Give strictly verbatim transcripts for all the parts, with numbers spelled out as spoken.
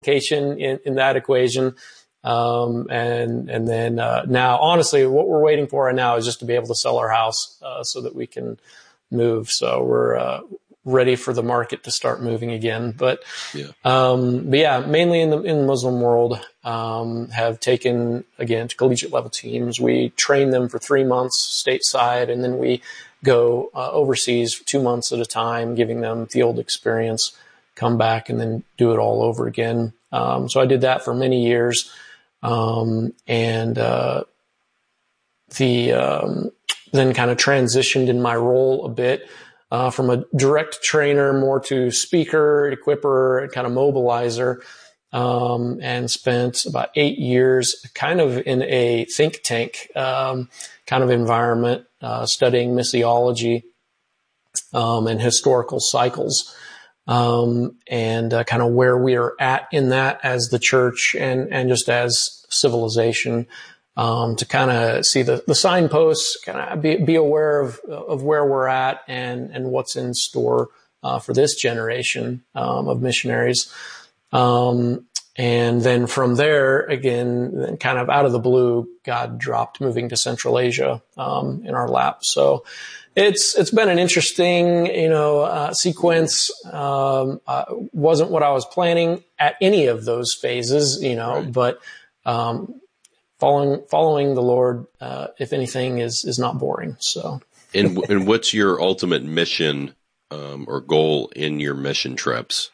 education in, in that equation. Um, and, and then, uh, now, honestly, what we're waiting for right now is just to be able to sell our house, uh, so that we can move. So we're, uh, ready for the market to start moving again. But, yeah. um, but yeah, mainly in the, in the Muslim world, um, have taken, again, to collegiate level teams. We train them for three months stateside, and then we go, uh, overseas for two months at a time, giving them field experience, come back and then do it all over again. Um, so I did that for many years. Um, and, uh, the, um, then kind of transitioned in my role a bit, uh, from a direct trainer more to speaker, equipper, kind of mobilizer, um, and spent about eight years kind of in a think tank, um, kind of environment, uh, studying missiology, um, and historical cycles. Um, and, uh, kind of where we are at in that as the church and, and just as civilization, um, to kind of see the, the signposts, kind of be, be aware of, of where we're at and, and what's in store, uh, for this generation, um, of missionaries. Um, and then from there, again, kind of out of the blue, God dropped moving to Central Asia, um, in our lap. So, It's, it's been an interesting, you know, uh, sequence. Um, uh, wasn't what I was planning at any of those phases, you know, right. but, um, following, following the Lord, uh, if anything is, is not boring. So. and, and what's your ultimate mission, um, or goal in your mission trips?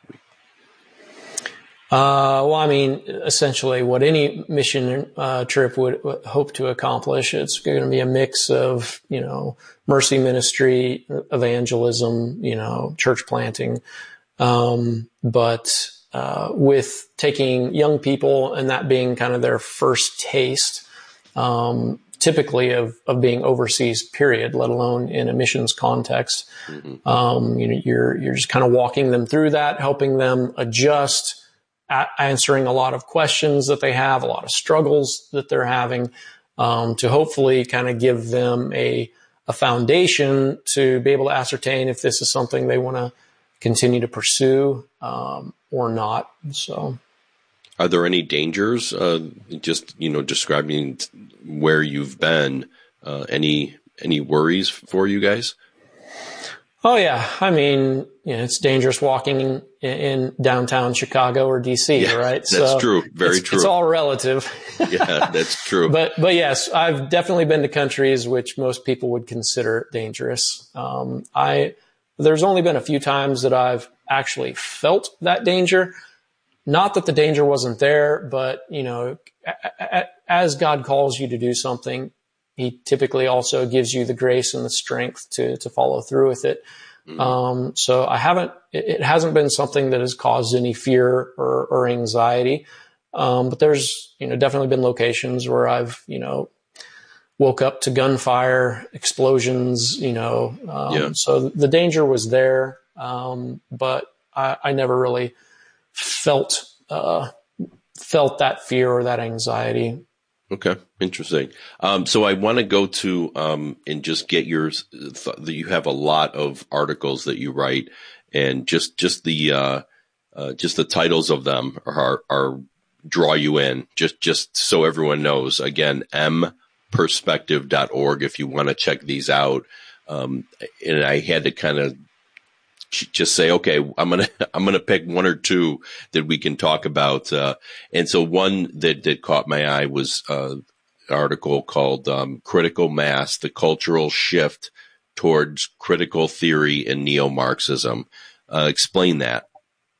Uh, well, I mean, essentially what any mission, uh, trip would, would hope to accomplish. It's going to be a mix of, you know, mercy ministry, evangelism, you know, church planting. Um, but, uh, with taking young people and that being kind of their first taste, um, typically of, of being overseas, period, let alone in a missions context. Mm-hmm. Um, you know, you're, you're just kind of walking them through that, helping them adjust, answering a lot of questions that they have, a lot of struggles that they're having, um, to hopefully kind of give them a, a foundation to be able to ascertain if this is something they want to continue to pursue, um, or not. So, are there any dangers? Uh, just, you know, describing where you've been, uh, any, any worries for you guys? Oh yeah. I mean, you know, it's dangerous walking in, in downtown Chicago or D C, yeah, right? That's so true. Very it's, true. It's all relative. Yeah, that's true. But, but yes, I've definitely been to countries which most people would consider dangerous. Um, I, there's only been a few times that I've actually felt that danger. Not that the danger wasn't there, but you know, a, a, as God calls you to do something, He typically also gives you the grace and the strength to, to follow through with it. Mm-hmm. Um, so I haven't, it, it hasn't been something that has caused any fear or, or anxiety. Um, but there's, you know, definitely been locations where I've, you know, woke up to gunfire, explosions, you know, um, yeah. So the danger was there. Um, but I, I never really felt, uh, felt that fear or that anxiety. Okay. Interesting. Um, so I want to go to, um, and just get your, th- you have a lot of articles that you write, and just, just the, uh, uh, just the titles of them are, are draw you in, just, just so everyone knows. Again, m perspective dot org if you want to check these out. Um, and I had to kind of just say, okay, I'm going to, I'm going to pick one or two that we can talk about. Uh, and so one that, that caught my eye was, uh, an article called, um, Critical Mass, the Cultural Shift Towards Critical Theory and Neo-Marxism. Uh, explain that.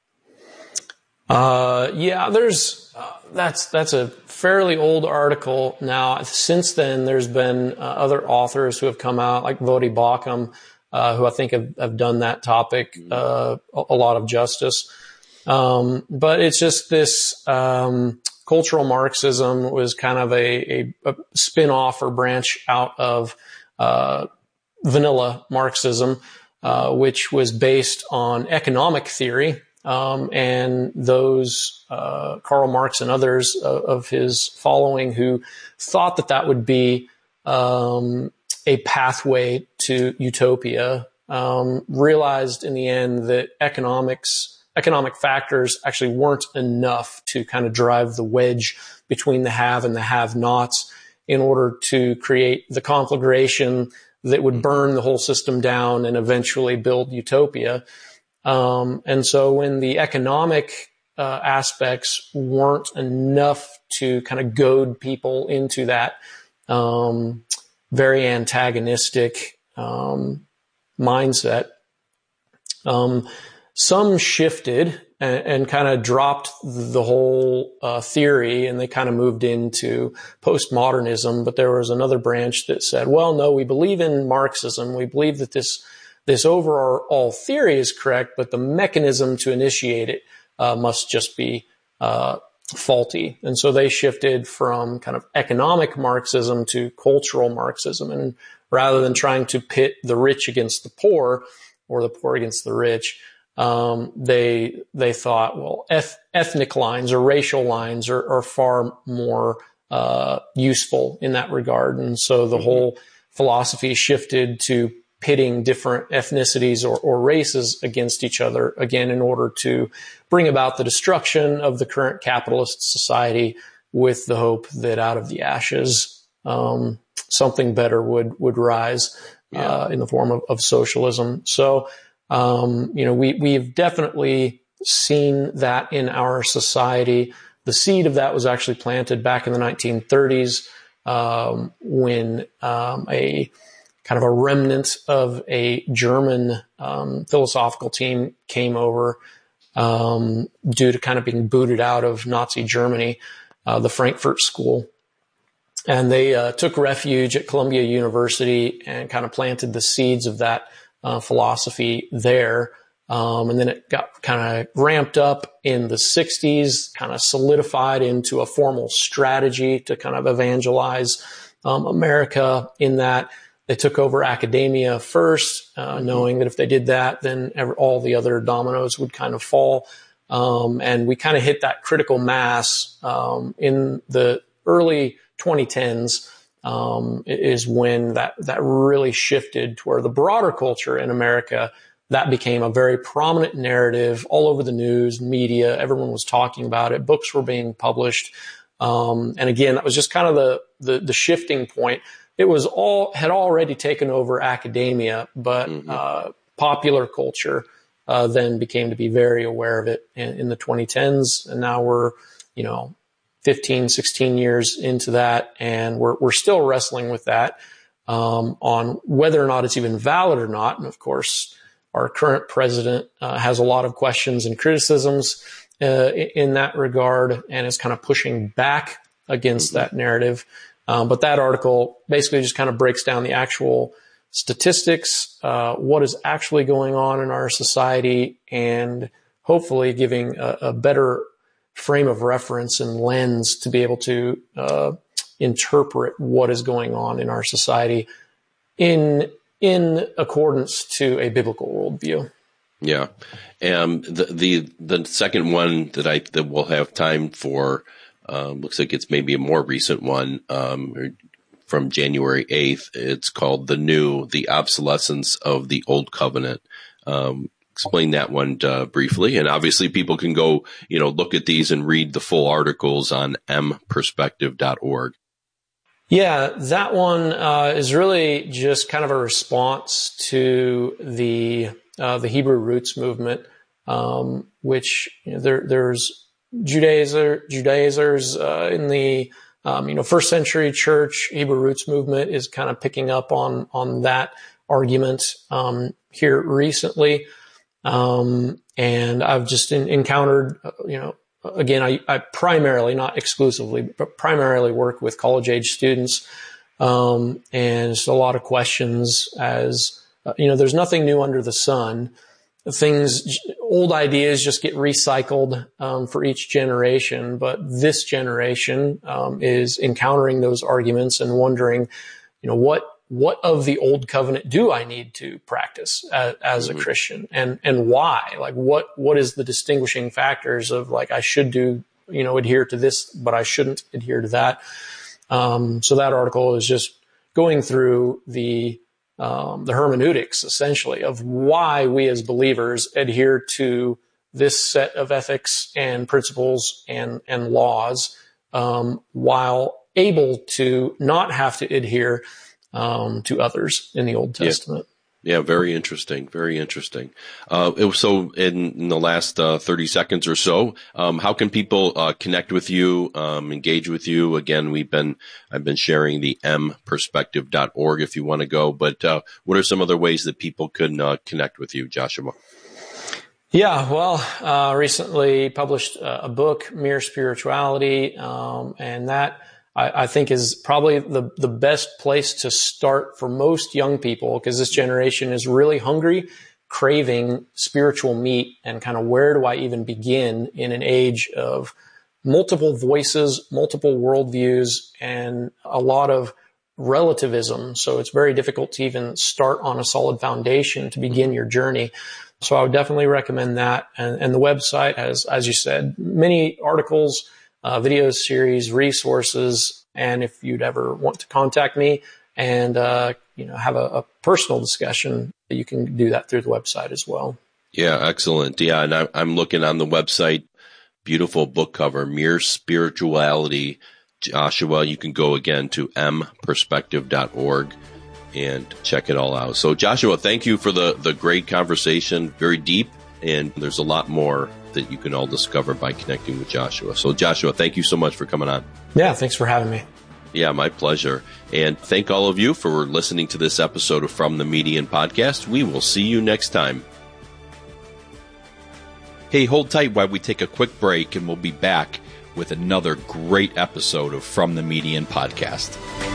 Uh, yeah, there's, uh, that's, that's a fairly old article now. Since then, there's been uh, other authors who have come out, like Voddie Baucham, Uh, who I think have, have done that topic, uh, a, a lot of justice. Um, but it's just this, um, cultural Marxism was kind of a, a, a spin-off or branch out of, uh, vanilla Marxism, uh, which was based on economic theory. Um, and those, uh, Karl Marx and others of, of his following who thought that that would be, um, a pathway to utopia, um, realized in the end that economics, economic factors actually weren't enough to kind of drive the wedge between the have and the have-nots in order to create the conflagration that would burn the whole system down and eventually build utopia. Um, and so when the economic uh, aspects weren't enough to kind of goad people into that um, very antagonistic um, mindset, um, some shifted and, and kind of dropped the whole uh, theory, and they kind of moved into postmodernism. But there was another branch that said, well, no, we believe in Marxism. We believe that this this overall theory is correct, but the mechanism to initiate it uh, must just be uh, faulty. And so they shifted from kind of economic Marxism to cultural Marxism. And rather than trying to pit the rich against the poor or the poor against the rich, Um, they, they thought, well, eth- ethnic lines or racial lines are, are far more, uh, useful in that regard. And so the mm-hmm. whole philosophy shifted to pitting different ethnicities or, or races against each other, again, in order to bring about the destruction of the current capitalist society with the hope that out of the ashes, um, something better would, would rise, yeah. uh, in the form of, of socialism. So, Um, you know, we, we've definitely seen that in our society. The seed of that was actually planted back in the nineteen thirties, um, when, um, a kind of a remnant of a German, um, philosophical team came over, um, due to kind of being booted out of Nazi Germany, uh, the Frankfurt School. And they, uh, took refuge at Columbia University and kind of planted the seeds of that Uh, philosophy there. Um, and then it got kind of ramped up in the sixties, kind of solidified into a formal strategy to kind of evangelize um, America in that. They took over academia first, uh, mm-hmm. knowing that if they did that, then every, all the other dominoes would kind of fall. Um, and we kind of hit that critical mass um, in the early twenty tens. Um, is when that, that really shifted to where the broader culture in America, that became a very prominent narrative all over the news, media. Everyone was talking about it. Books were being published. Um, and again, that was just kind of the, the, the shifting point. It was all, had already taken over academia, but, mm-hmm. uh, popular culture, uh, then became to be very aware of it in, in the twenty tens. And now we're, you know, fifteen, sixteen years into that, and we're we're still wrestling with that um, on whether or not it's even valid or not. And of course, our current president uh, has a lot of questions and criticisms uh, in that regard, and is kind of pushing back against mm-hmm. that narrative. Um, but that article basically just kind of breaks down the actual statistics, uh, what is actually going on in our society, and hopefully giving a, a better frame of reference and lens to be able to uh, interpret what is going on in our society in in accordance to a biblical worldview. Yeah, um, the the the second one that I that we'll have time for um, looks like it's maybe a more recent one um, from January eighth. It's called "The New: The Obsolescence of the Old Covenant." Um, Explain that one uh, briefly. And obviously people can go, you know, look at these and read the full articles on m perspective dot org. Yeah, that one uh, is really just kind of a response to the uh, the Hebrew roots movement, um, which you know, there, there's Judaizer, Judaizers uh, in the um, you know first century church. Hebrew roots movement is kind of picking up on on that argument um, here recently. Um, and I've just in, encountered, uh, you know, again, I, I primarily, not exclusively, but primarily work with college age students. Um, and it's a lot of questions as, uh, you know, there's nothing new under the sun. Things, old ideas just get recycled, um, for each generation. But this generation, um, is encountering those arguments and wondering, you know, what, what of the old covenant do I need to practice as, as mm-hmm. a Christian, and, and why? Like, what, what is the distinguishing factors of like, I should do, you know, adhere to this, but I shouldn't adhere to that. Um, so that article is just going through the, um, the hermeneutics essentially of why we as believers adhere to this set of ethics and principles and, and laws, um, while able to not have to adhere, um, to others in the Old Testament. Yeah. Yeah, very interesting. Very interesting. Uh, it was, so in, in the last uh, thirty seconds or so, um, how can people uh, connect with you, um, engage with you? Again, we've been, I've been sharing the m perspective dot org if you want to go, but uh, what are some other ways that people can uh, connect with you, Joshua? Yeah, well, uh, recently published a book, Mere Spirituality, um, and that I, I think is probably the, the best place to start for most young people, because this generation is really hungry, craving spiritual meat, and kind of where do I even begin in an age of multiple voices, multiple worldviews, and a lot of relativism. So it's very difficult to even start on a solid foundation to begin your journey. So I would definitely recommend that. And, and the website has, as you said, many articles, uh, video series, resources. And if you'd ever want to contact me and, uh, you know, have a, a personal discussion, you can do that through the website as well. Yeah, excellent. Yeah. And I, I'm looking on the website, beautiful book cover, Mere Spirituality. Joshua, you can go again to m perspective dot org and check it all out. So Joshua, thank you for the, the great conversation, very deep, and there's a lot more that you can all discover by connecting with Joshua. So Joshua, thank you so much for coming on. Yeah, thanks for having me. Yeah, my pleasure. And thank all of you for listening to this episode of From the Median Podcast. We will see you next time. Hey, hold tight while we take a quick break, and we'll be back with another great episode of From the Median Podcast.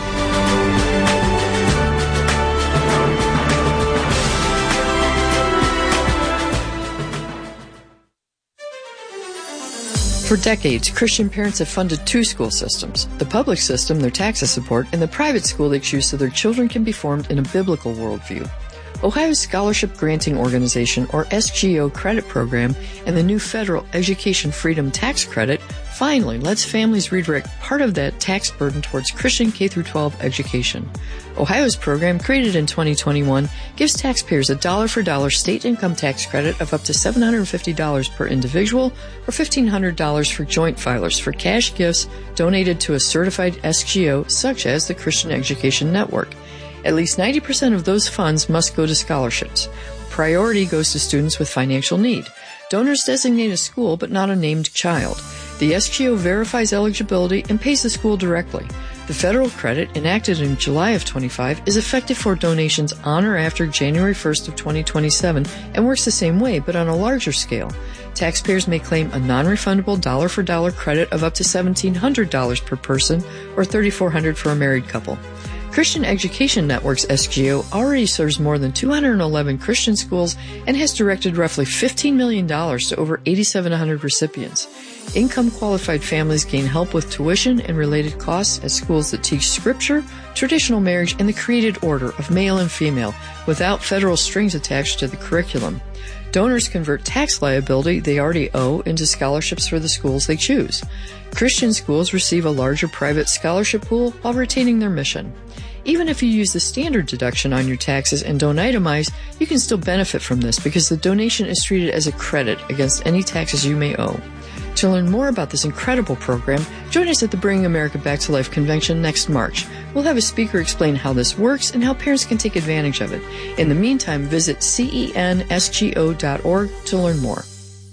For decades, Christian parents have funded two school systems. The public system their taxes support, and the private school they choose so their children can be formed in a biblical worldview. Ohio's Scholarship Granting Organization, or S G O credit program, and the new federal Education Freedom Tax Credit finally lets families redirect part of that tax burden towards Christian K through twelve education. Ohio's program, created in twenty twenty-one, gives taxpayers a dollar-for-dollar state income tax credit of up to seven hundred fifty dollars per individual or fifteen hundred dollars for joint filers for cash gifts donated to a certified S G O such as the Christian Education Network. At least ninety percent of those funds must go to scholarships. Priority goes to students with financial need. Donors designate a school but not a named child. The S G O verifies eligibility and pays the school directly. The federal credit, enacted in July of twenty-five, is effective for donations on or after January first of twenty twenty-seven and works the same way but on a larger scale. Taxpayers may claim a non-refundable dollar-for-dollar credit of up to seventeen hundred dollars per person or thirty-four hundred dollars for a married couple. Christian Education Network's S G O already serves more than two hundred eleven Christian schools and has directed roughly fifteen million dollars to over eight thousand seven hundred recipients. Income-qualified families gain help with tuition and related costs at schools that teach scripture, traditional marriage, and the created order of male and female without federal strings attached to the curriculum. Donors convert tax liability they already owe into scholarships for the schools they choose. Christian schools receive a larger private scholarship pool while retaining their mission. Even if you use the standard deduction on your taxes and don't itemize, you can still benefit from this because the donation is treated as a credit against any taxes you may owe. To learn more about this incredible program, join us at the Bringing America Back to Life convention next March. We'll have a speaker explain how this works and how parents can take advantage of it. In the meantime, visit C E N S G O dot org to learn more.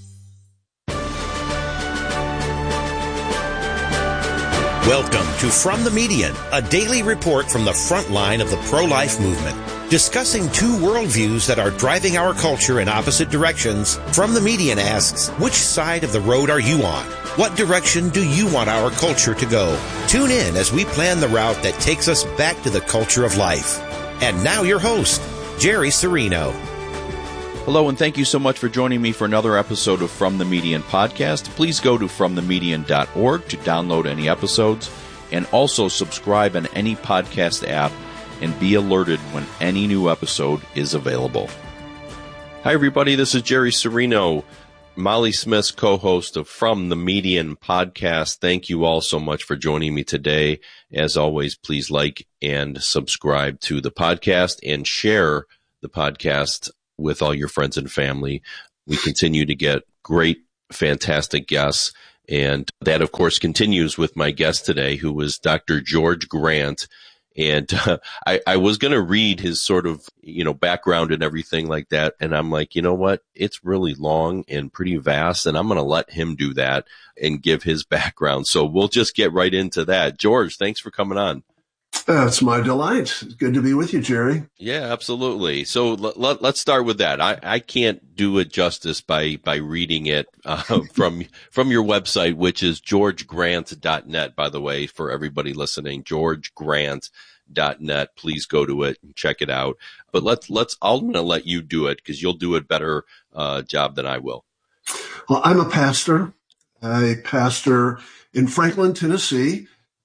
Welcome to From the Median, a daily report from the front line of the pro-life movement. Discussing two worldviews that are driving our culture in opposite directions, From the Median asks, which side of the road are you on? What direction do you want our culture to go? Tune in as we plan the route that takes us back to the culture of life. And now your host, Jerry Serino. Hello, and thank you so much for joining me for another episode of From the Median Podcast. Please go to from the median dot org to download any episodes, and also subscribe on any podcast app and be alerted when any new episode is available. Hi, everybody. This is Jerry Serino, Molly Smith's co-host of From the Median Podcast. Thank you all so much for joining me today. As always, please like and subscribe to the podcast and share the podcast with all your friends and family. we continue to get great, fantastic guests. And that, of course, continues with my guest today, who was Doctor George Grant. And uh, I, I was going to read his sort of, you know, background and everything like that. And I'm like, you know what? It's really long and pretty vast. And I'm going to let him do that and give his background. So we'll just get right into that. George, thanks for coming on. Uh, it's my delight. Good to be with you, Jerry. Yeah, absolutely. So let, let, let's start with that. I, I can't do it justice by, by reading it uh, from from your website, which is george grant dot net, by the way, for everybody listening, george grant dot net. Please go to it and check it out. But let's, let's, I'm going to let you do it because you'll do a better uh, job than I will. Well, I'm a pastor, a pastor in Franklin, Tennessee.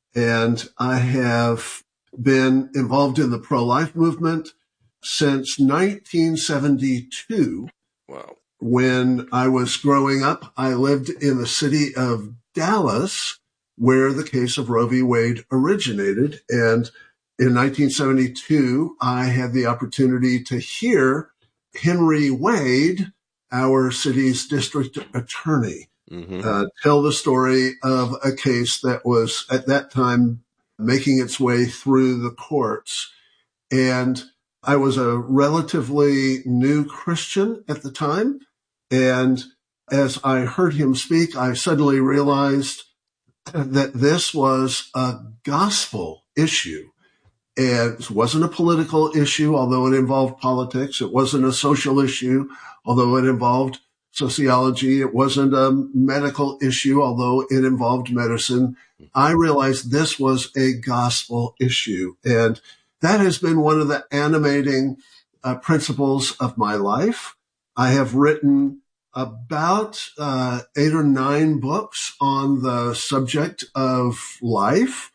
And I have been involved in the pro-life movement since nineteen seventy-two. Wow. When I was growing up, I lived in the city of Dallas, where the case of Roe v. Wade originated. And in nineteen seventy-two, I had the opportunity to hear Henry Wade, our city's district attorney, Mm-hmm. Uh, tell the story of a case that was at that time making its way through the courts. And I was a relatively new Christian at the time. And as I heard him speak, I suddenly realized that this was a gospel issue. And it wasn't a political issue, although it involved politics. It wasn't a social issue, although it involved sociology. It wasn't a medical issue, although it involved medicine. I realized this was a gospel issue. And that has been one of the animating uh, principles of my life. I have written about uh, eight or nine books on the subject of life,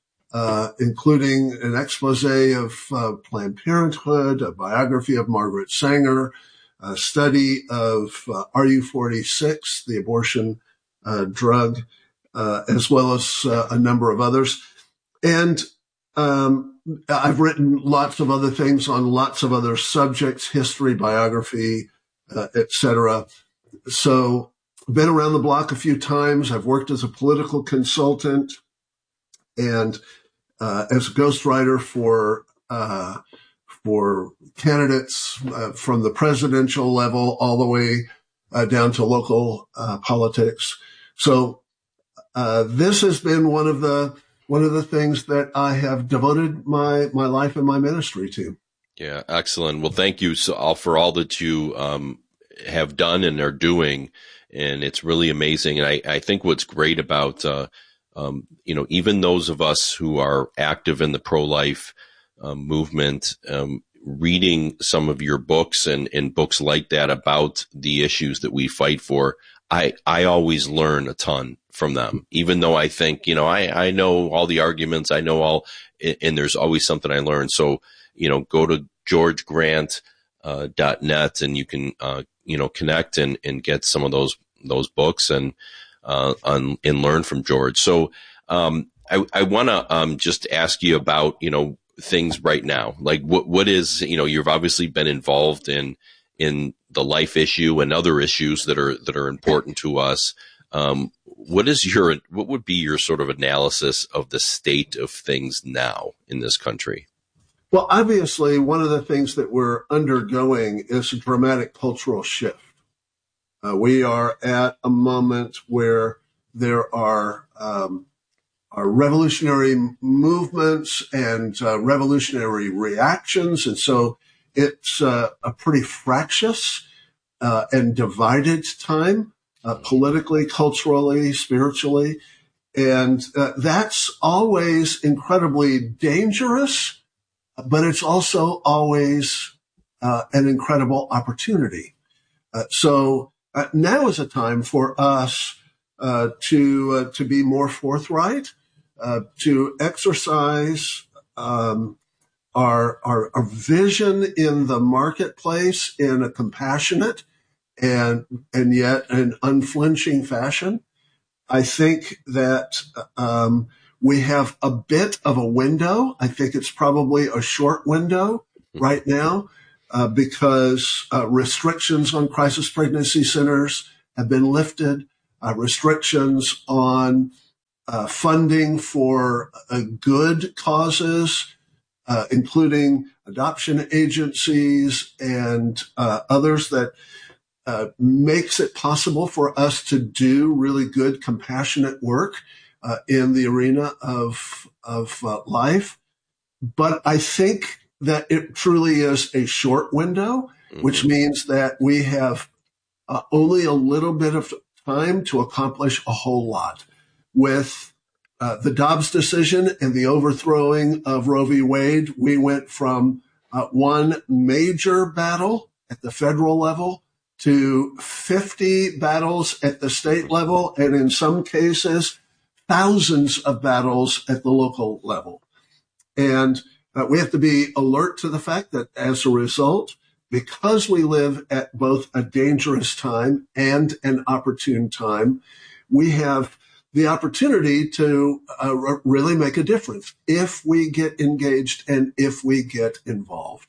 uh, including an expose of uh, Planned Parenthood, a biography of Margaret Sanger, a study of uh, R U forty-six, the abortion uh, drug, uh, as well as uh, a number of others. And um, I've written lots of other things on lots of other subjects, history, biography, uh, et cetera. So been around the block a few times. I've worked as a political consultant and uh, as a ghostwriter for uh for candidates uh, from the presidential level all the way uh, down to local uh, politics. So uh, this has been one of the one of the things that I have devoted my my life and my ministry to. Yeah, excellent. Well, thank you so, all for all that you um, have done and are doing, and it's really amazing. And I, I think what's great about uh, um, you know even those of us who are active in the pro-life Um, movement, um, reading some of your books and, and books like that about the issues that we fight for, I, I always learn a ton from them, even though I think, you know, I, I know all the arguments, I know all, and there's always something I learn. So, you know, go to george grant dot net and you can, uh, you know, connect and, and get some of those, those books and, uh, on, and learn from George. So, um, I, I want to, um, just ask you about, you know, things right now. Like what, what is, you know, you've obviously been involved in, in the life issue and other issues that are, that are important to us. Um, what is your, what would be your sort of analysis of the state of things now in this country? Well, obviously one of the things that we're undergoing is a dramatic cultural shift. Uh, we are at a moment where there are, um, are revolutionary movements and uh, revolutionary reactions. And so it's uh, a pretty fractious uh, and divided time, uh, politically, culturally, spiritually. And uh, that's always incredibly dangerous, but it's also always uh, an incredible opportunity. Uh, so uh, now is a time for us uh, to uh, to be more forthright, uh, to exercise um, our, our our vision in the marketplace in a compassionate and and yet an unflinching fashion. I think that um, we have a bit of a window. I think it's probably a short window right now, uh, because uh, restrictions on crisis pregnancy centers have been lifted, uh, restrictions on uh, funding for uh, good causes, uh, including adoption agencies and uh, others that uh, makes it possible for us to do really good, compassionate work uh, in the arena of of uh, life. But I think that it truly is a short window, mm-hmm. which means that we have uh, only a little bit of time to accomplish a whole lot. With uh, the Dobbs decision and the overthrowing of Roe v. Wade, we went from uh, one major battle at the federal level to fifty battles at the state level, and in some cases, thousands of battles at the local level. And uh, we have to be alert to the fact that as a result, because we live at both a dangerous time and an opportune time, we have the opportunity to uh, r- really make a difference if we get engaged and if we get involved.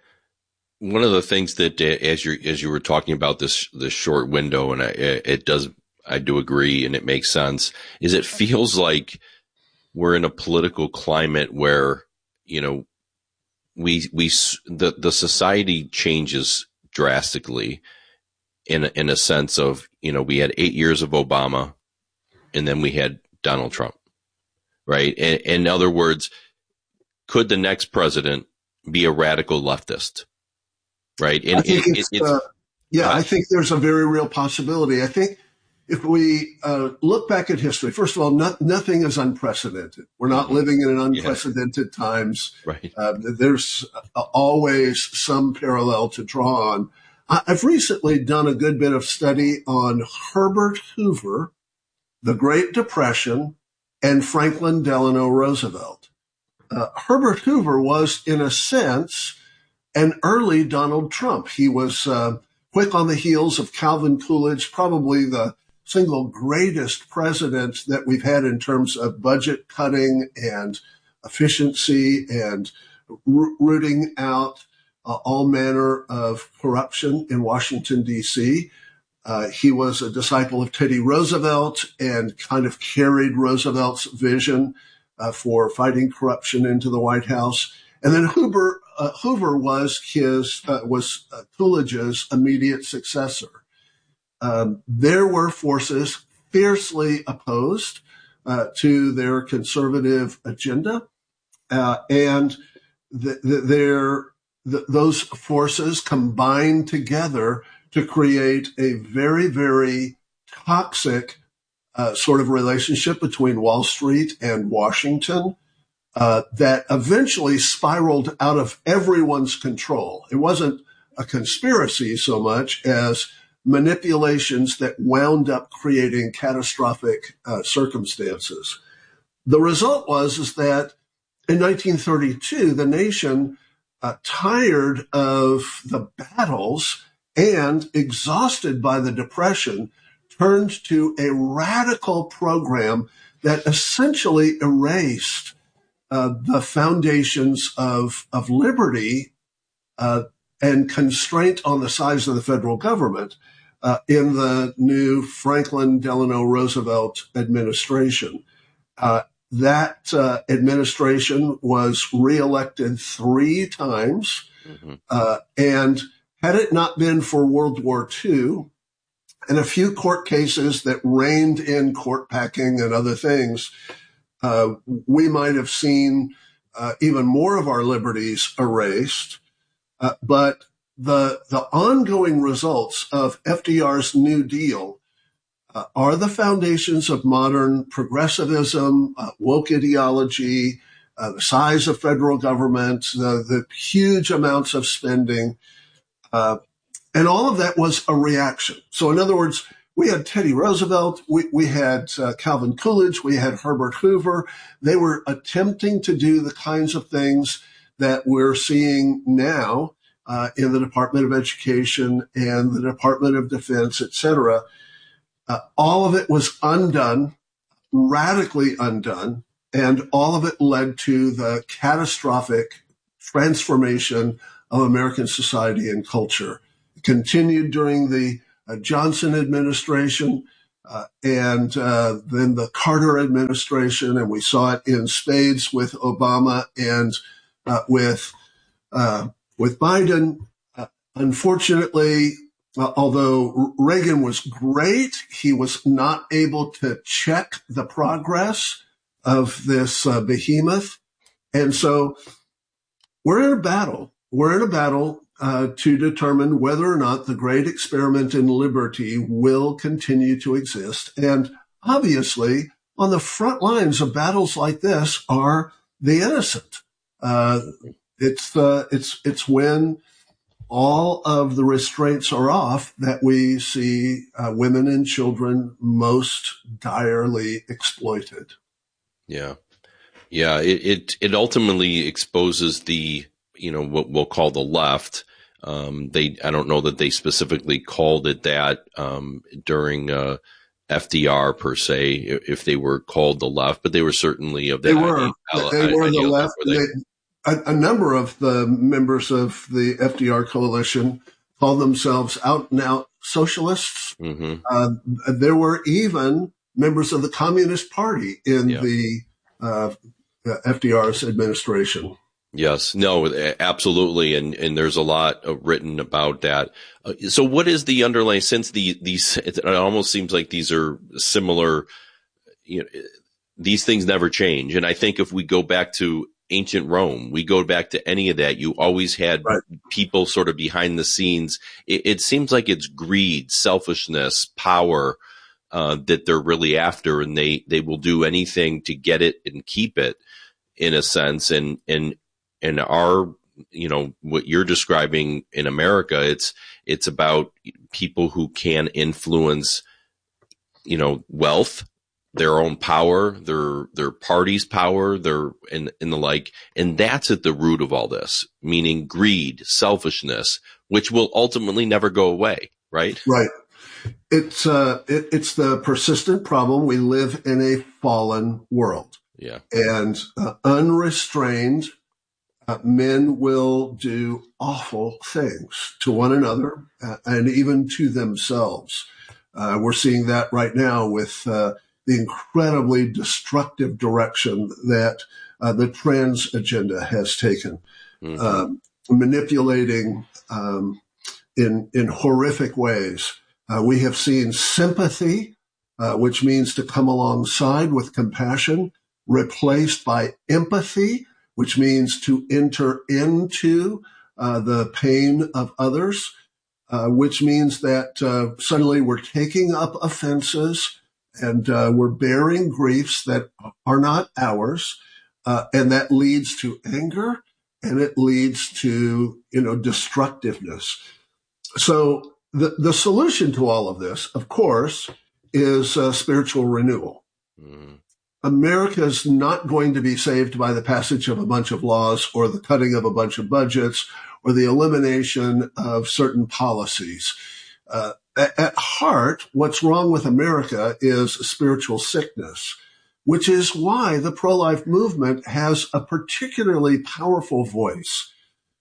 One of the things that, uh, as you as you were talking about this this short window, and I, it does, I do agree, and it makes sense, is it feels like we're in a political climate where, you know, we we the the society changes drastically in a, in a sense of, you know, we had eight years of Obama, and then we had Donald Trump, right? And, in other words, could the next president be a radical leftist? Right. And I think it, it's, it, it's uh, yeah, uh, I think there's a very real possibility. I think if we uh, look back at history, first of all, not, nothing is unprecedented. We're not living in an unprecedented yeah. times. Right. Uh, there's always some parallel to draw on. I've recently done a good bit of study on Herbert Hoover, the Great Depression, and Franklin Delano Roosevelt. Uh, Herbert Hoover was, in a sense, an early Donald Trump. He was uh, quick on the heels of Calvin Coolidge, probably the single greatest president that we've had in terms of budget cutting and efficiency and r- rooting out uh, all manner of corruption in Washington, D C. Uh, he was a disciple of Teddy Roosevelt and kind of carried Roosevelt's vision uh, for fighting corruption into the White House. And then Hoover, uh, Hoover was his uh, was uh, Coolidge's immediate successor. Um, there were forces fiercely opposed uh, to their conservative agenda, uh, and the, the, their, the, those forces combined together to create a very, very toxic uh, sort of relationship between Wall Street and Washington. Uh, that eventually spiraled out of everyone's control. It wasn't a conspiracy so much as manipulations that wound up creating catastrophic uh, circumstances. The result was is that in nineteen thirty-two, the nation, uh, tired of the battles and exhausted by the Depression, turned to a radical program that essentially erased Uh, the foundations of of liberty uh, and constraint on the size of the federal government uh, in the new Franklin Delano Roosevelt administration. Uh, that uh, administration was reelected three times, mm-hmm. uh, and had it not been for World War Two and a few court cases that reined in court packing and other things, Uh, we might have seen uh, even more of our liberties erased. Uh, but the the ongoing results of F D R's New Deal uh, are the foundations of modern progressivism, uh, woke ideology, uh, the size of federal government, the, the huge amounts of spending. Uh, and all of that was a reaction. So in other words, we had Teddy Roosevelt, we, we had uh, Calvin Coolidge, we had Herbert Hoover. They were attempting to do the kinds of things that we're seeing now uh, in the Department of Education and the Department of Defense, et cetera. Uh, all of it was undone, radically undone, and all of it led to the catastrophic transformation of American society and culture. It continued during the uh, Johnson administration uh, and uh, then the Carter administration, and we saw it in spades with Obama and uh, with uh, with Biden. Uh, unfortunately, uh, although Reagan was great, he was not able to check the progress of this uh, behemoth. And so we're in a battle. We're in a battle uh, to determine whether or not the great experiment in liberty will continue to exist. And obviously, on the front lines of battles like this are the innocent. Uh, it's uh, it's it's when all of the restraints are off that we see uh, women and children most direly exploited. Yeah. Yeah. It, it, it ultimately exposes the, you know, what we'll call the left. Um, they, I don't know that they specifically called it that, um, during, uh, F D R per se, if they were called the left, but they were certainly of that. They were, idea, they were the left. Were they? They, a, a number of the members of the F D R coalition called themselves out and out socialists. Mm-hmm. Uh, there were even members of the Communist Party in yeah. the uh, F D R's administration. Yes, no, absolutely, and and there's a lot written about that. Uh, so, what is the underlying? Since the these, it almost seems like these are similar. You know, these things never change, and I think if we go back to ancient Rome, we go back to any of that, you always had right. people sort of behind the scenes. It, it seems like it's greed, selfishness, power. Uh, that they're really after, and they, they will do anything to get it and keep it, in a sense. And and and our, you know, what you're describing in America, it's it's about people who can influence, you know, wealth, their own power, their their party's power, their and and the like, and that's at the root of all this. Meaning greed, selfishness, which will ultimately never go away. Right. Right. It's uh, it, it's the persistent problem. We live in a fallen world. Yeah. And uh, unrestrained, uh, men will do awful things to one another uh, and even to themselves. Uh, we're seeing that right now with uh, the incredibly destructive direction that uh, the trans agenda has taken, mm-hmm. um, manipulating um, in in horrific ways. Uh, we have seen sympathy, uh, which means to come alongside with compassion, replaced by empathy, which means to enter into uh, the pain of others, uh, which means that uh, suddenly we're taking up offenses and uh, we're bearing griefs that are not ours, uh, and that leads to anger and it leads to, you know, destructiveness. So The, the solution to all of this, of course, is uh, spiritual renewal. Mm. America is not going to be saved by the passage of a bunch of laws or the cutting of a bunch of budgets or the elimination of certain policies. Uh, at, at heart, what's wrong with America is spiritual sickness, which is why the pro-life movement has a particularly powerful voice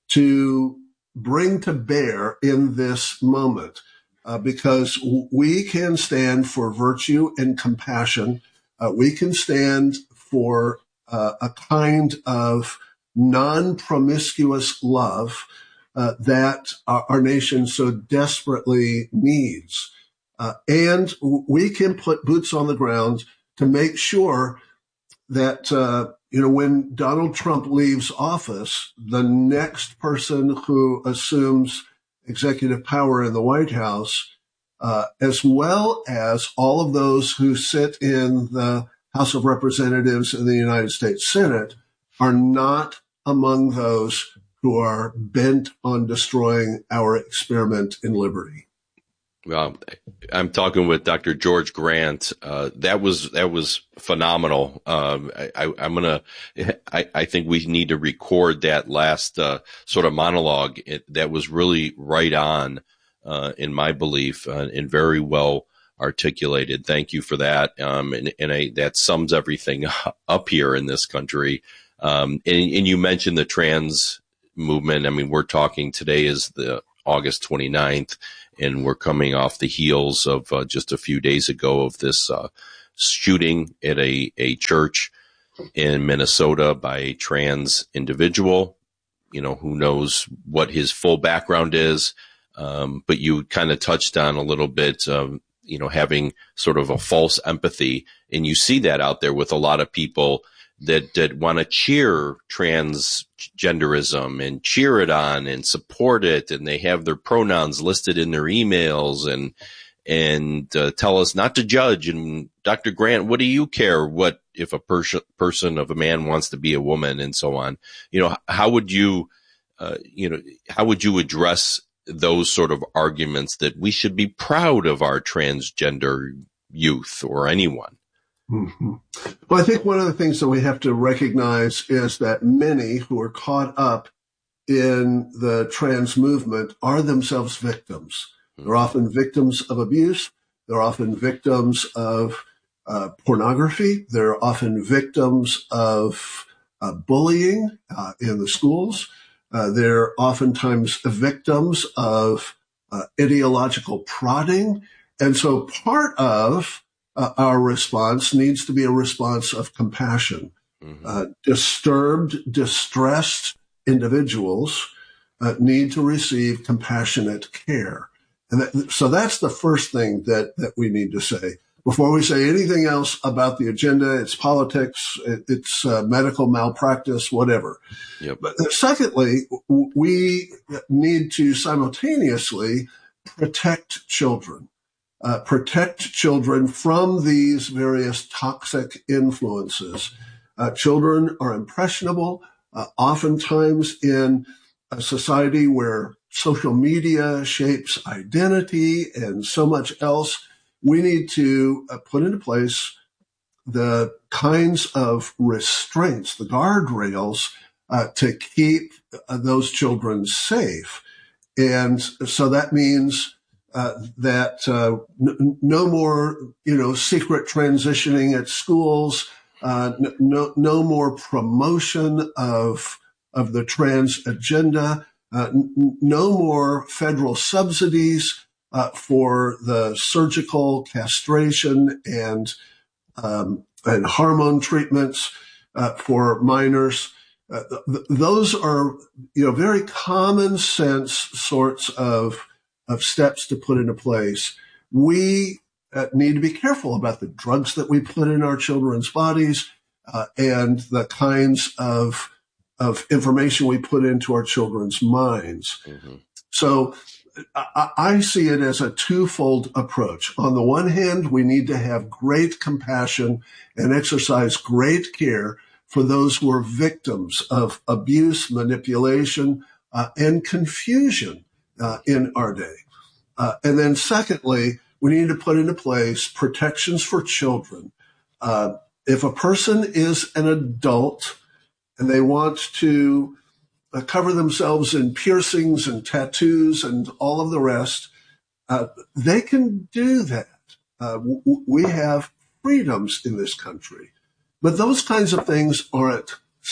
to bring to bear in this moment, uh, because we can stand for virtue and compassion. Uh, we can stand for uh, a kind of non-promiscuous love uh, that our, our nation so desperately needs. Uh, and we can put boots on the ground to make sure that, uh, you know, when Donald Trump leaves office, the next person who assumes executive power in the White House, uh, as well as all of those who sit in the House of Representatives and the United States Senate, are not among those who are bent on destroying our experiment in liberty. Well, I'm talking with Doctor George Grant. Uh, that was that was phenomenal. Um, I, I, I'm gonna. I, I think we need to record that last uh, sort of monologue. It, that was really right on, uh, in my belief, uh, and very well articulated. Thank you for that. Um, and and I, that sums everything up here in this country. Um, and, and you mentioned the trans movement. I mean, we're talking today is the August twenty-ninth, and we're coming off the heels of uh, just a few days ago of this uh, shooting at a, a church in Minnesota by a trans individual, you know, who knows what his full background is. Um, but you kind of touched on a little bit, um, you know, having sort of a false empathy. And you see that out there with a lot of people that, that want to cheer transgenderism and cheer it on and support it. And they have their pronouns listed in their emails and, and uh, tell us not to judge. And Doctor Grant, what do you care what if a person person of a man wants to be a woman and so on? You know, how would you, uh, you know, how would you address those sort of arguments that we should be proud of our transgender youth or anyone? Mm-hmm. Well, I think one of the things that we have to recognize is that many who are caught up in the trans movement are themselves victims. They're often victims of abuse. They're often victims of uh, pornography. They're often victims of uh, bullying uh, in the schools. Uh, they're oftentimes victims of uh, ideological prodding. And so part of uh, our response needs to be a response of compassion. Mm-hmm. Uh, disturbed, distressed individuals uh, need to receive compassionate care. And that, so that's the first thing that, that we need to say. Before we say anything else about the agenda, it's politics, it, it's uh, medical malpractice, whatever. Yep. But secondly, we need to simultaneously protect children, uh, protect children from these various toxic influences. Uh, children are impressionable, uh, oftentimes in a society where social media shapes identity and so much else. We need to uh, put into place the kinds of restraints, the guardrails, uh, to keep uh, those children safe. And so that means uh, that uh, n- no more, you know, secret transitioning at schools, uh, n- no, no more promotion of of the trans agenda. Uh, n- no more federal subsidies uh, for the surgical castration and um, and hormone treatments uh, for minors. Uh, th- those are, you know, very common sense sorts of of steps to put into place. We uh, need to be careful about the drugs that we put in our children's bodies uh, and the kinds of of information we put into our children's minds. Mm-hmm. So I, I see it as a twofold approach. On the one hand, we need to have great compassion and exercise great care for those who are victims of abuse, manipulation, uh, and confusion uh, in our day. Uh, and then secondly, we need to put into place protections for children. Uh, if a person is an adult and they want to uh, cover themselves in piercings and tattoos and all of the rest, uh, they can do that. Uh, w- we have freedoms in this country. But those kinds of things aren't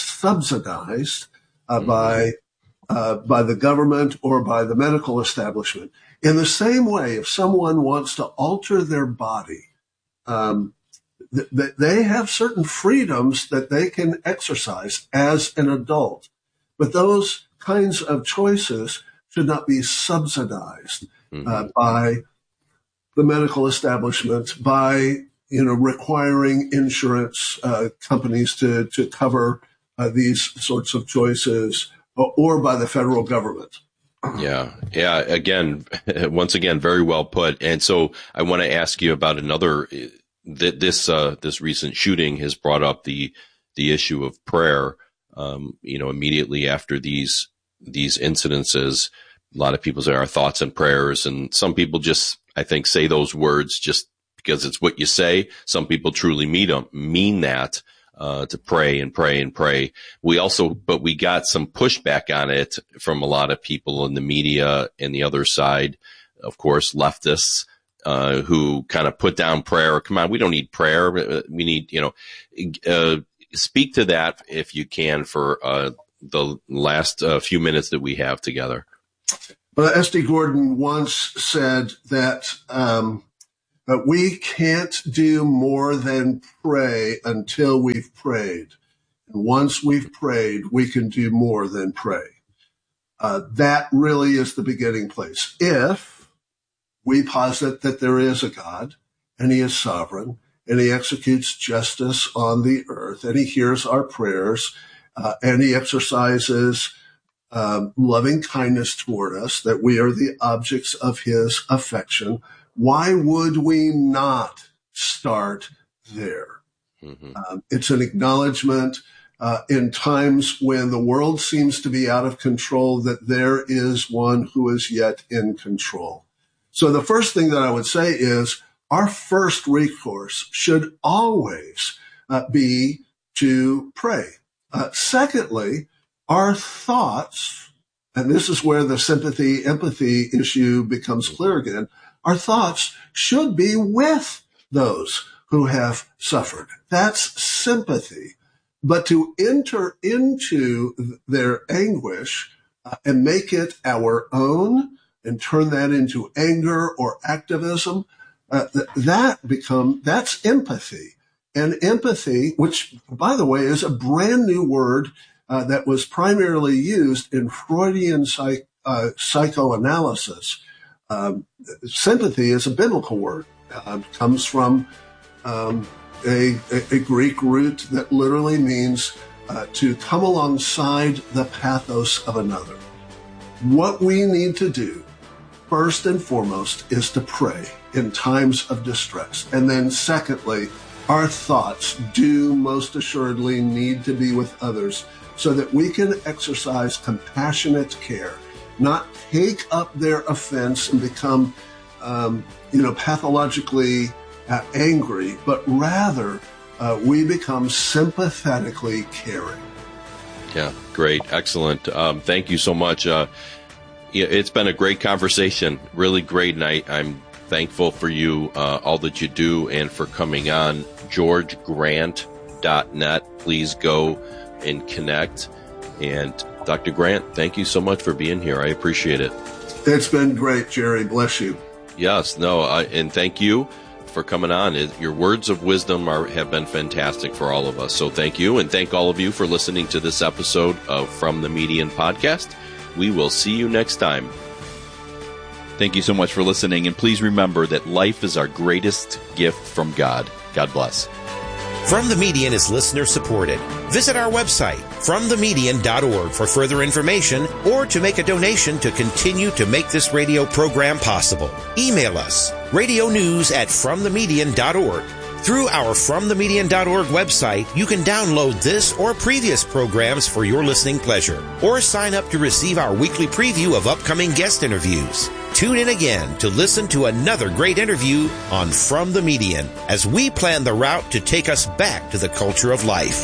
subsidized uh, mm-hmm. by uh, by the government or by the medical establishment. In the same way, if someone wants to alter their body, um, th- they have certain freedoms that they can exercise as an adult. But those kinds of choices should not be subsidized mm-hmm. uh, by the medical establishment, by you know, requiring insurance uh, companies to to cover uh, these sorts of choices, or, or by the federal government. Yeah, yeah. Again, once again, very well put. And so, I want to ask you about another. That this uh, this recent shooting has brought up the the issue of prayer. Um, you know, immediately after these these incidences, a lot of people say our thoughts and prayers, and some people just, I think, say those words just because it's what you say. Some people truly mean them, mean that, uh, to pray and pray and pray. We also, but we got some pushback on it from a lot of people in the media and the other side, of course, leftists, uh, who kind of put down prayer. Come on, we don't need prayer. We need, you know, uh, speak to that if you can for, uh, the last uh, few minutes that we have together. Well, S D Gordon once said that um, uh, we can't do more than pray until we've prayed. And once we've prayed, we can do more than pray. Uh, that really is the beginning place. If we posit that there is a God and he is sovereign and he executes justice on the earth and he hears our prayers uh, and he exercises um, loving kindness toward us, that we are the objects of his affection, why would we not start there? Mm-hmm. Um, it's an acknowledgement Uh, in times when the world seems to be out of control, that there is one who is yet in control. So the first thing that I would say is our first recourse should always uh, be to pray. Uh, secondly, our thoughts, and this is where the sympathy, empathy issue becomes clear again, our thoughts should be with those who have suffered. That's sympathy. But to enter into their anguish uh, and make it our own and turn that into anger or activism, uh, th- that become, that's empathy. And empathy, which, by the way, is a brand new word uh, that was primarily used in Freudian psych, uh, psychoanalysis. Um, sympathy is a biblical word. Uh, it comes from um A, a, a Greek root that literally means uh, to come alongside the pathos of another. What we need to do, first and foremost, is to pray in times of distress. And then secondly, our thoughts do most assuredly need to be with others so that we can exercise compassionate care, not take up their offense and become, um, you know, pathologically Uh, angry, but rather uh, we become sympathetically caring. Yeah, great. Excellent. Um, thank you so much. Uh, it's been a great conversation, really great. And I, I'm thankful for you, uh, all that you do, and for coming on. george grant dot net. Please go and connect. And Doctor Grant, thank you so much for being here. I appreciate it. It's been great, Jerry. Bless you. Yes, no, uh, and thank you for coming on. Your words of wisdom are, have been fantastic for all of us. So thank you, and thank all of you for listening to this episode of From the Median Podcast. We will see you next time. Thank you so much for listening, and please remember that life is our greatest gift from God. God bless. From the Median is listener supported. Visit our website, from the median dot org, for further information or to make a donation to continue to make this radio program possible. Email us, radio news at from the median dot org. Through our from the median dot org website, you can download this or previous programs for your listening pleasure, or sign up to receive our weekly preview of upcoming guest interviews. Tune in again to listen to another great interview on From the Median as we plan the route to take us back to the culture of life.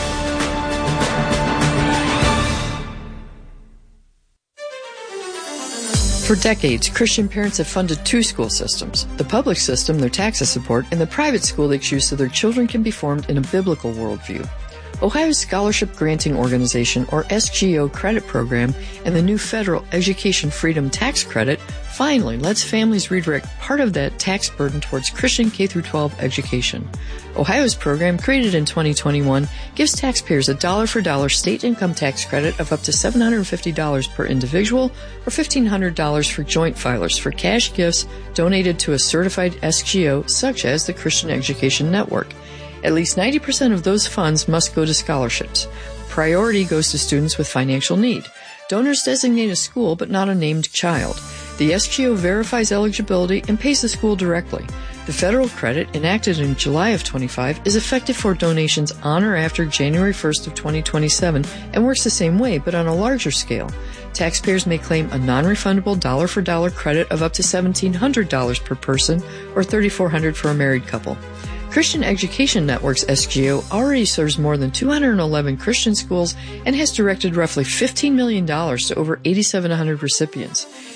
For decades, Christian parents have funded two school systems. The public system, their taxes support, and the private school they choose so their children can be formed in a biblical worldview. Ohio's Scholarship Granting Organization, or S G O credit program, and the new federal Education Freedom Tax Credit finally lets families redirect part of that tax burden towards Christian K through twelve education. Ohio's program, created in twenty twenty-one, gives taxpayers a dollar-for-dollar state income tax credit of up to seven hundred fifty dollars per individual or fifteen hundred dollars for joint filers for cash gifts donated to a certified S G O such as the Christian Education Network. At least ninety percent of those funds must go to scholarships. Priority goes to students with financial need. Donors designate a school but not a named child. The S G O verifies eligibility and pays the school directly. The federal credit, enacted in July of twenty-five, is effective for donations on or after January first of twenty twenty-seven and works the same way but on a larger scale. Taxpayers may claim a non-refundable dollar-for-dollar credit of up to seventeen hundred dollars per person or thirty-four hundred dollars for a married couple. Christian Education Network's S G O already serves more than two hundred eleven Christian schools and has directed roughly fifteen million dollars to over eight thousand seven hundred recipients.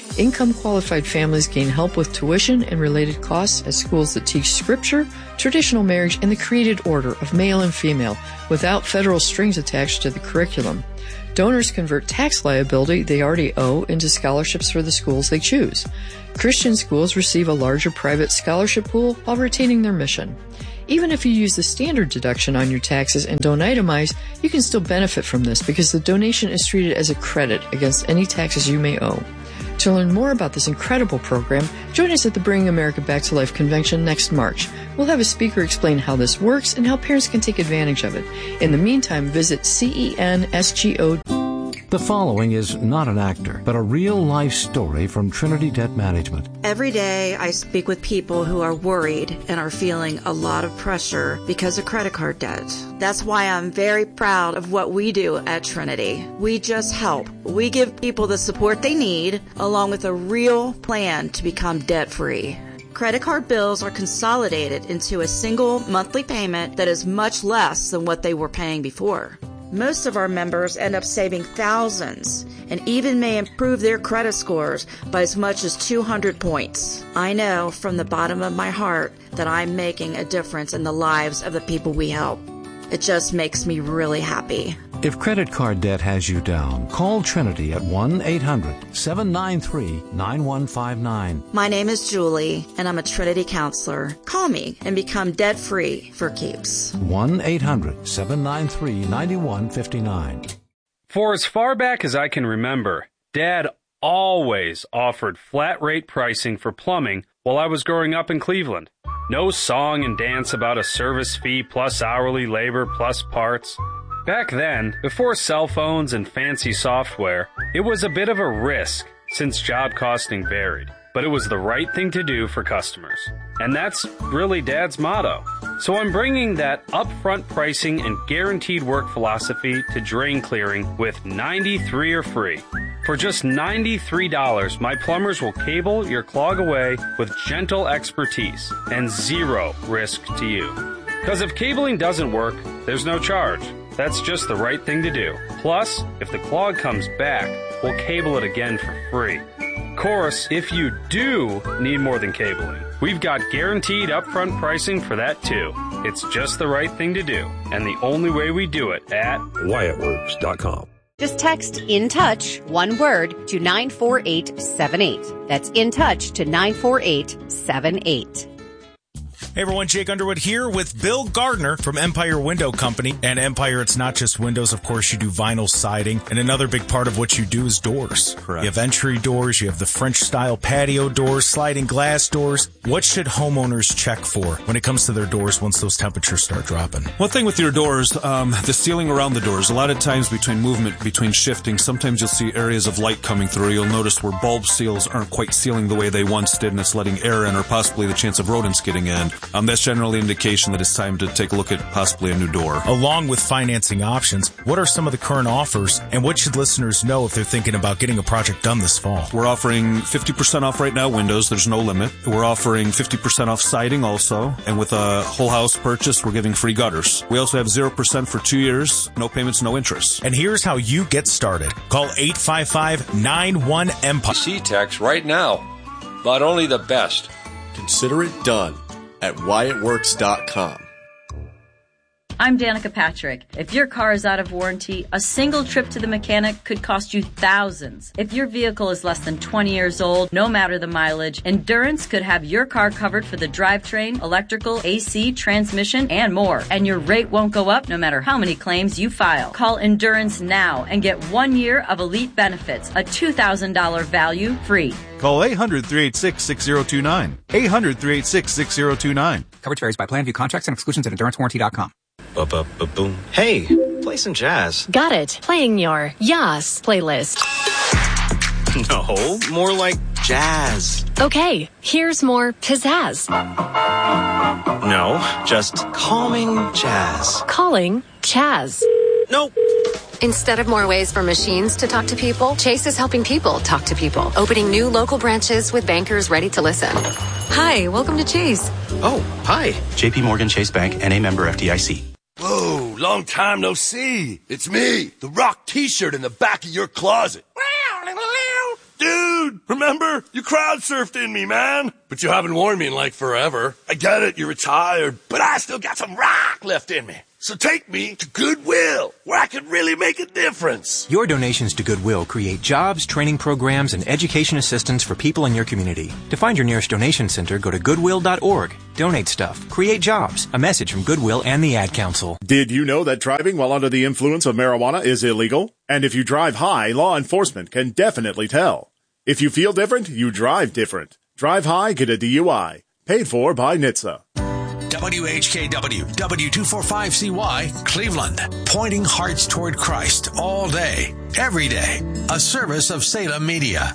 Income-qualified families gain help with tuition and related costs at schools that teach scripture, traditional marriage, and the created order of male and female without federal strings attached to the curriculum. Donors convert tax liability they already owe into scholarships for the schools they choose. Christian schools receive a larger private scholarship pool while retaining their mission. Even if you use the standard deduction on your taxes and don't itemize, you can still benefit from this because the donation is treated as a credit against any taxes you may owe. To learn more about this incredible program, join us at the Bringing America Back to Life convention next March. We'll have a speaker explain how this works and how parents can take advantage of it. In the meantime, visit C E N S G O. The following is not an actor, but a real-life story from Trinity Debt Management. Every day I speak with people who are worried and are feeling a lot of pressure because of credit card debt. That's why I'm very proud of what we do at Trinity. We just help. We give people the support they need, along with a real plan to become debt-free. Credit card bills are consolidated into a single monthly payment that is much less than what they were paying before. Most of our members end up saving thousands and even may improve their credit scores by as much as two hundred points. I know from the bottom of my heart that I'm making a difference in the lives of the people we help. It just makes me really happy. If credit card debt has you down, call Trinity at one eight hundred seven nine three nine one five nine. My name is Julie, and I'm a Trinity counselor. Call me and become debt-free for keeps. one eight hundred seven nine three nine one five nine. For as far back as I can remember, Dad always offered flat-rate pricing for plumbing while I was growing up in Cleveland. No song and dance about a service fee plus hourly labor plus parts. Back then, before cell phones and fancy software, it was a bit of a risk since job costing varied, but it was the right thing to do for customers. And that's really Dad's motto. So I'm bringing that upfront pricing and guaranteed work philosophy to drain clearing with ninety-three or free. For just ninety-three dollars, my plumbers will cable your clog away with gentle expertise and zero risk to you. Because if cabling doesn't work, there's no charge. That's just the right thing to do. Plus, if the clog comes back, we'll cable it again for free. Of course, if you do need more than cabling, we've got guaranteed upfront pricing for that too. It's just the right thing to do, and the only way we do it at Wyatt Works dot com. Just text InTouch, one word, to nine four eight seven eight. That's InTouch to nine four eight seven eight. Hey everyone, Jake Underwood here with Bill Gardner from Empire Window Company. And Empire, it's not just windows, of course, you do vinyl siding. And another big part of what you do is doors. Correct. You have entry doors, you have the French-style patio doors, sliding glass doors. What should homeowners check for when it comes to their doors once those temperatures start dropping? One thing with your doors, um, the sealing around the doors. A lot of times between movement, between shifting, sometimes you'll see areas of light coming through. You'll notice where bulb seals aren't quite sealing the way they once did, and it's letting air in or possibly the chance of rodents getting in. Um, that's generally an indication that it's time to take a look at possibly a new door. Along with financing options, what are some of the current offers, and what should listeners know if they're thinking about getting a project done this fall? We're offering fifty percent off right now windows. There's no limit. We're offering fifty percent off siding also, and with a whole house purchase, we're giving free gutters. We also have zero percent for two years, no payments, no interest. And here's how you get started. Call eight five five nine one EMPIRE. C-Tex right now, but only the best. Consider it done at Wyatt Works dot com. I'm Danica Patrick. If your car is out of warranty, a single trip to the mechanic could cost you thousands. If your vehicle is less than twenty years old, no matter the mileage, Endurance could have your car covered for the drivetrain, electrical, A C, transmission, and more. And your rate won't go up no matter how many claims you file. Call Endurance now and get one year of elite benefits, a two thousand dollars value free. Call eight hundred, three eight six, six zero two nine. eight hundred, three eight six, six zero two nine. Coverage varies by plan. View contracts and exclusions at endurance warranty dot com. Ba-ba-ba-boom. Hey, play some jazz. Got it. Playing your Yas playlist. No, more like jazz. Okay, here's more pizzazz. No, just calming jazz. Calling Chaz. Nope. Instead of more ways for machines to talk to people, Chase is helping people talk to people, opening new local branches with bankers ready to listen. Hi, welcome to Chase. Oh, hi. J P Morgan Chase Bank, N A member F D I C. Whoa, long time no see. It's me, the Rock t-shirt in the back of your closet. Dude, dude. Remember? You crowd surfed in me, man. But you haven't worn me in like forever. I get it, you're retired, but I still got some rock left in me. So take me to Goodwill, where I can really make a difference. Your donations to Goodwill create jobs, training programs, and education assistance for people in your community. To find your nearest donation center, go to goodwill dot org. Donate stuff. Create jobs. A message from Goodwill and the Ad Council. Did you know that driving while under the influence of marijuana is illegal? And if you drive high, law enforcement can definitely tell. If you feel different, you drive different. Drive high, get a D U I. Paid for by N H T S A. W H K W, W two forty-five C Y, Cleveland. Pointing hearts toward Christ all day, every day. A service of Salem Media.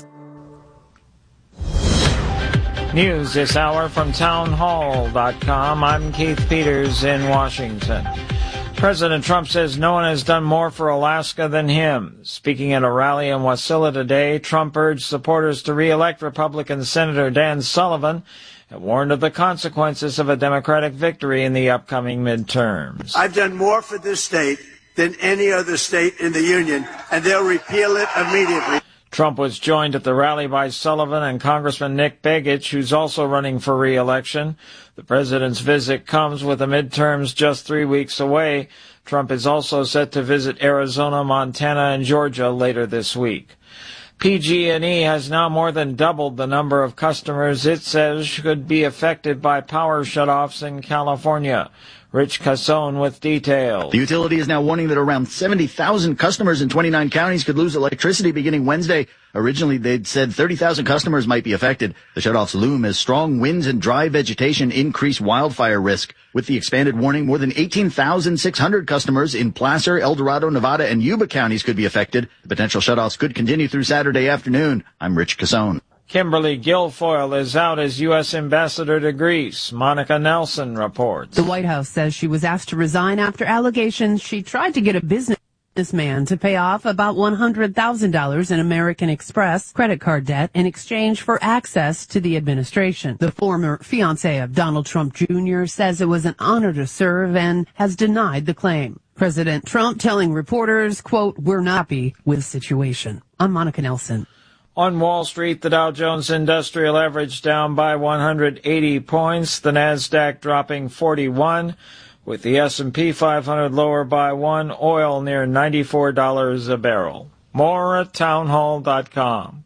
News this hour from town hall dot com. I'm Keith Peters in Washington. President Trump says no one has done more for Alaska than him. Speaking at a rally in Wasilla today, Trump urged supporters to re-elect Republican Senator Dan Sullivan and warned of the consequences of a Democratic victory in the upcoming midterms. I've done more for this state than any other state in the union, and they'll repeal it immediately. Trump was joined at the rally by Sullivan and Congressman Nick Begich, who's also running for re-election. The president's visit comes with the midterms just three weeks away. Trump is also set to visit Arizona, Montana, and Georgia later this week. P G and E has now more than doubled the number of customers it says could be affected by power shutoffs in California. Rich Cassone with details. The utility is now warning that around seventy thousand customers in twenty-nine counties could lose electricity beginning Wednesday. Originally, they'd said thirty thousand customers might be affected. The shutoffs loom as strong winds and dry vegetation increase wildfire risk. With the expanded warning, more than eighteen thousand six hundred customers in Placer, El Dorado, Nevada, and Yuba counties could be affected. The potential shutoffs could continue through Saturday afternoon. I'm Rich Cassone. Kimberly Guilfoyle is out as U S ambassador to Greece. Monica Nelson reports. The White House says she was asked to resign after allegations she tried to get a businessman to pay off about one hundred thousand dollars in American Express credit card debt in exchange for access to the administration. The former fiancé of Donald Trump Junior says it was an honor to serve and has denied the claim. President Trump telling reporters, quote, "We're not happy with the situation." I'm Monica Nelson. On Wall Street, the Dow Jones Industrial Average down by one hundred eighty points, the Nasdaq dropping forty-one, with the S and P five hundred lower by one, oil near ninety-four dollars a barrel. More at town hall dot com.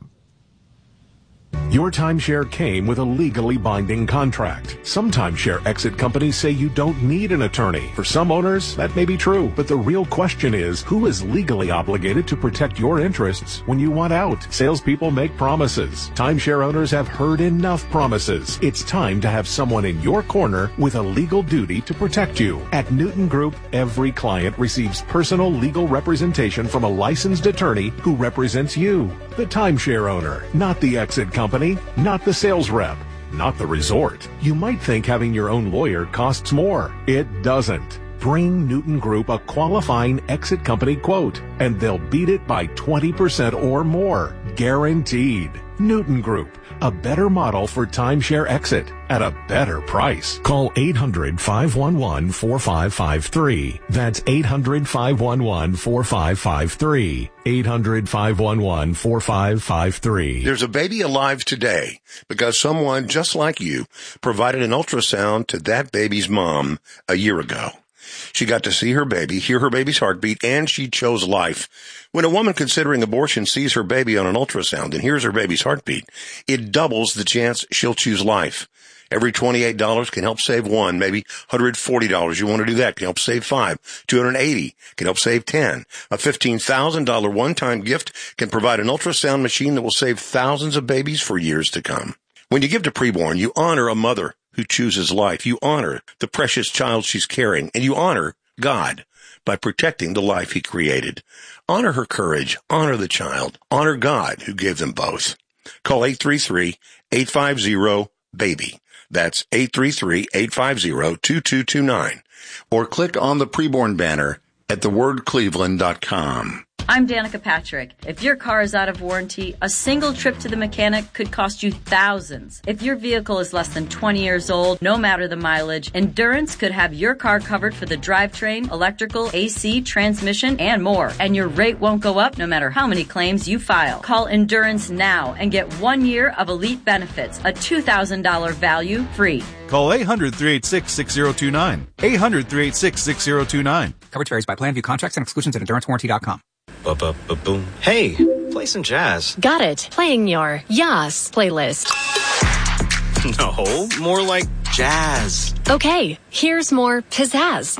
Your timeshare came with a legally binding contract. Some timeshare exit companies say you don't need an attorney. For some owners, that may be true, but the real question is, who is legally obligated to protect your interests when you want out? Salespeople make promises. Timeshare owners have heard enough promises. It's time to have someone in your corner with a legal duty to protect you. At Newton Group, every client receives personal legal representation from a licensed attorney who represents you, the timeshare owner, not the exit company, not the sales rep, not the resort. You might think having your own lawyer costs more. It doesn't. Bring Newton Group a qualifying exit company quote, and they'll beat it by twenty percent or more. Guaranteed. Newton Group, a better model for timeshare exit at a better price. Call eight hundred, five one one, four five five three. That's eight hundred, five one one, four five five three. eight hundred, five one one, four five five three. There's a baby alive today because someone just like you provided an ultrasound to that baby's mom a year ago. She got to see her baby, hear her baby's heartbeat, and she chose life. When a woman considering abortion sees her baby on an ultrasound and hears her baby's heartbeat, it doubles the chance she'll choose life. Every twenty-eight dollars can help save one, maybe one hundred forty dollars. You want to do that, can help save five. two hundred eighty dollars can help save ten. A fifteen thousand dollars one-time gift can provide an ultrasound machine that will save thousands of babies for years to come. When you give to Preborn, you honor a mother who chooses life. You honor the precious child she's carrying, and you honor God by protecting the life he created. Honor her courage, honor the child, honor God who gave them both. Call eight three three, eight five zero, BABY. That's eight three three, eight five zero, two two two nine. Or click on the Preborn banner at the word cleveland dot com. I'm Danica Patrick. If your car is out of warranty, a single trip to the mechanic could cost you thousands. If your vehicle is less than twenty years old, no matter the mileage, Endurance could have your car covered for the drivetrain, electrical, A C, transmission, and more. And your rate won't go up no matter how many claims you file. Call Endurance now and get one year of elite benefits, a two thousand dollars value free. Call eight hundred, three eight six, six zero two nine. eight hundred, three eight six, six zero two nine. Coverage varies by plan. View contracts and exclusions at endurance warranty dot com. Ba-ba-ba-boom. Hey, play some jazz. Got it. Playing your Yas playlist. No, more like jazz. Okay, here's more pizzazz.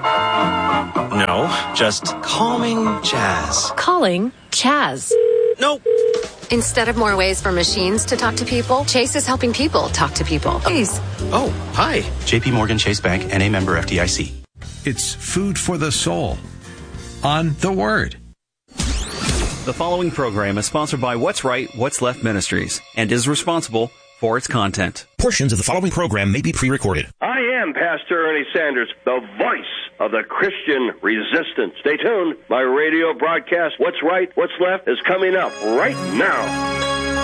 No, just calming jazz. Calling Chaz. Nope. Instead of more ways for machines to talk to people, Chase is helping people talk to people. Please. Oh, hi. J P Morgan Chase Bank, N A member F D I C. It's food for the soul on The Word. The following program is sponsored by What's Right, What's Left Ministries and is responsible for its content. Portions of the following program may be pre-recorded. I am Pastor Ernie Sanders, the voice of the Christian resistance. Stay tuned. My radio broadcast, What's Right, What's Left, is coming up right now.